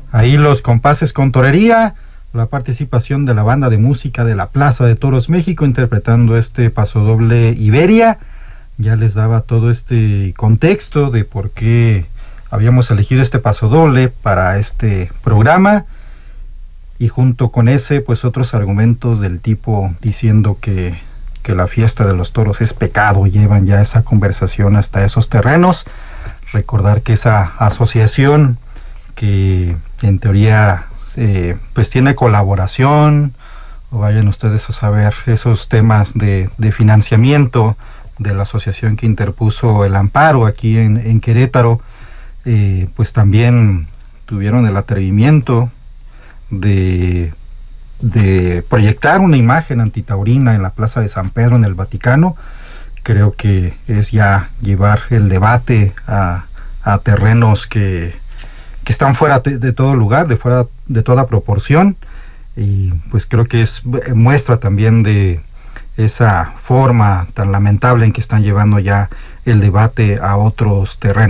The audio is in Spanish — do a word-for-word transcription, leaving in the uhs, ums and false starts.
Ahí los compases con torería, la participación de la banda de música de la Plaza de Toros México interpretando este pasodoble Iberia. Ya les daba todo este contexto de por qué habíamos elegido este pasodoble para este programa, y junto con ese pues otros argumentos del tipo diciendo que, que la fiesta de los toros es pecado. Llevan ya esa conversación hasta esos terrenos. Recordar que esa asociación que en teoría eh, pues tiene colaboración, o vayan ustedes a saber esos temas de, de financiamiento de la asociación que interpuso el amparo aquí en, en Querétaro, eh, pues también tuvieron el atrevimiento de, de proyectar una imagen antitaurina en la Plaza de San Pedro en el Vaticano. Creo que es ya llevar el debate a, a terrenos que, que están fuera de, de todo lugar, de fuera de toda proporción, y pues creo que es muestra también de esa forma tan lamentable en que están llevando ya el debate a otros terrenos.